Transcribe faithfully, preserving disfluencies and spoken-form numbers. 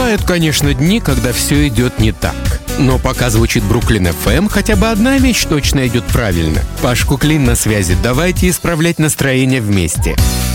Бывают, конечно, дни, когда все идет не так. Но пока звучит Бруклин эф эм, хотя бы одна вещь точно идет правильно. Паш Куклин на связи. Давайте исправлять настроение вместе.